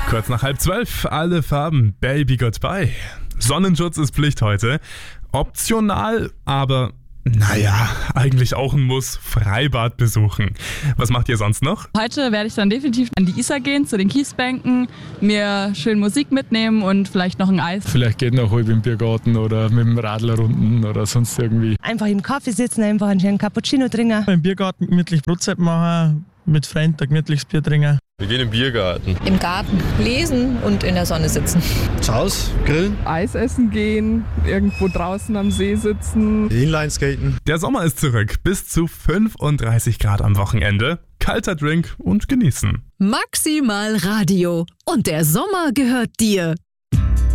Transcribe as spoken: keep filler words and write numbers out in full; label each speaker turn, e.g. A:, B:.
A: Kurz nach halb zwölf, alle Farben, Baby Goodbye. Sonnenschutz ist Pflicht heute. Optional, aber naja, eigentlich auch ein Muss, Freibad besuchen. Was macht ihr sonst noch?
B: Heute werde ich dann definitiv an die Isar gehen, zu den Kiesbänken, mir schön Musik mitnehmen und vielleicht noch ein Eis.
C: Vielleicht geht noch halb im Biergarten oder mit dem Radler runden oder sonst irgendwie.
D: Einfach im Kaffee sitzen, einfach einen schönen Cappuccino trinken.
E: Im Biergarten gemütlich Brotzeit machen, mit Freunden ein gemütliches Bier trinken.
F: Wir gehen im Biergarten.
G: Im Garten lesen und in der Sonne sitzen.
F: Zu Hause grillen.
H: Eis essen gehen, irgendwo draußen am See sitzen.
F: Inlineskaten.
A: Der Sommer ist zurück, bis zu fünfunddreißig Grad am Wochenende. Kalter Drink und genießen.
I: Maximal Radio und der Sommer gehört dir.